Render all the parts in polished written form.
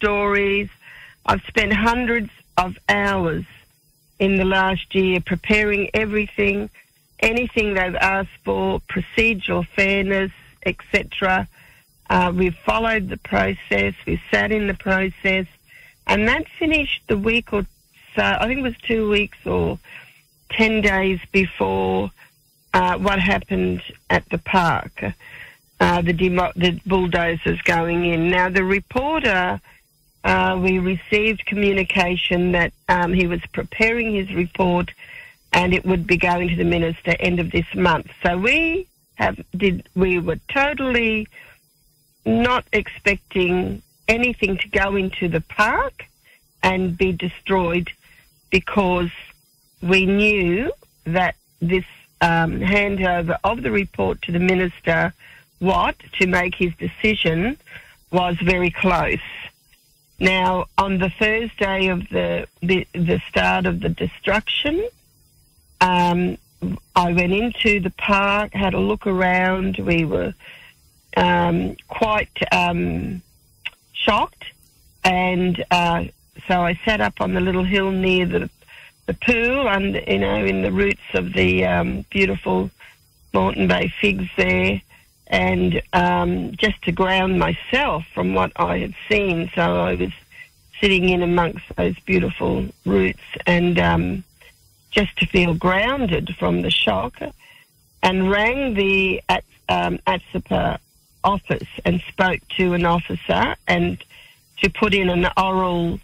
stories. I've spent hundreds of hours in the last year preparing everything, anything they've asked for, procedural fairness, etc. We've followed the process. We've sat in the process. And that finished the week or so, I think it was 2 weeks or 10 days before what happened at the park, the bulldozers going in. Now, the reporter, we received communication that he was preparing his report and it would be going to the minister end of this month. So we were totally not expecting anything to go into the park and be destroyed, because we knew that this handover of the report to the minister, to make his decision, was very close. Now, on the Thursday of the start of the destruction, I went into the park, had a look around. We were quite shocked, and so I sat up on the little hill near the pool, and in the roots of the beautiful Moreton Bay figs there, and just to ground myself from what I had seen. So I was sitting in amongst those beautiful roots, and just to feel grounded from the shock, and rang the ATSIPA office and spoke to an officer and to put in an oral,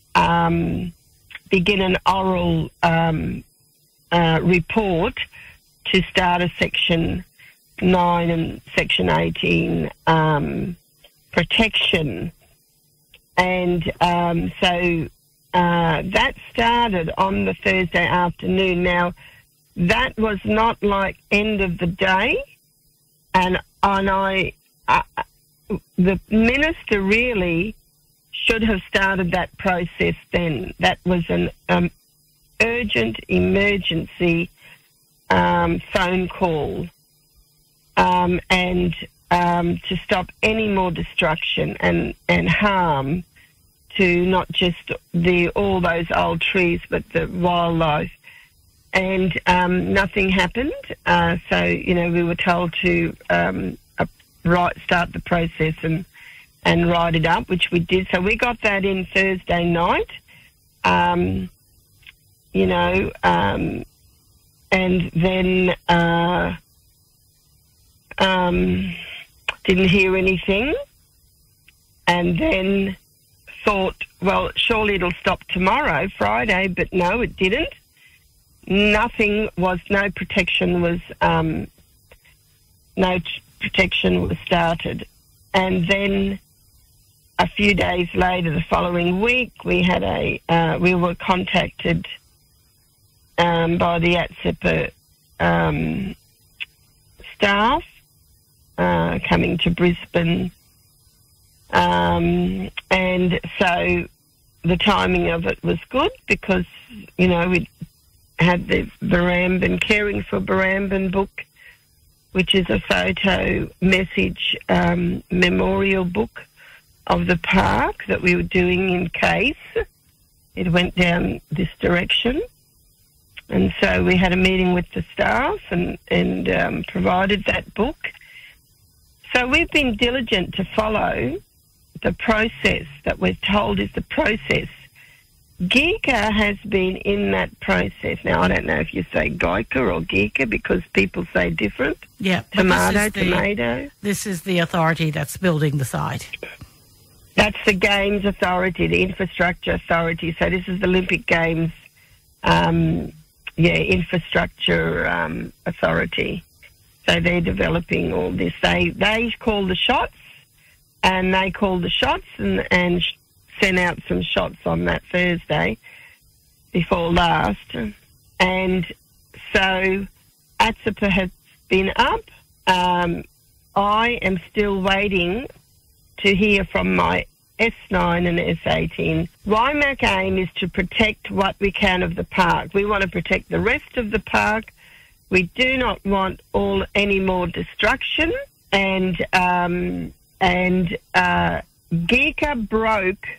begin an oral report to start a Section 9 and Section 18 protection. And so that started on the Thursday afternoon. Now, that was not like end of the day, and the minister really should have started that process then. That was an urgent emergency phone call, and to stop any more destruction and harm to not just all those old trees, but the wildlife. And nothing happened. So, we were told to start the process and write it up, which we did. So we got that in Thursday night, and then didn't hear anything, and then thought, well, surely it'll stop tomorrow, Friday, but no, it didn't. No protection was started. And then a few days later, the following week, we had we were contacted by the ATSIPA staff coming to Brisbane, and so the timing of it was good, because we had the Barrambin Caring for Barrambin book, which is a photo message memorial book of the park that we were doing in case it went down this direction. And so we had a meeting with the staff and provided that book. So we've been diligent to follow the process that we're told is the process. GECA has been in that process. Now, I don't know if you say GECA or GECA, because people say different. Yeah. Tomato. This is the authority that's building the site. That's the Games Authority, the Infrastructure Authority. So this is the Olympic Games, Infrastructure Authority. So they're developing all this. They call the shots, and they called the shots and sent out some shots on that Thursday before last. And so ATSIPA has been up. I am still waiting to hear from my S9 and S18. WIMAC aim is to protect what we can of the park. We want to protect the rest of the park. We do not want any more destruction. And GECA broke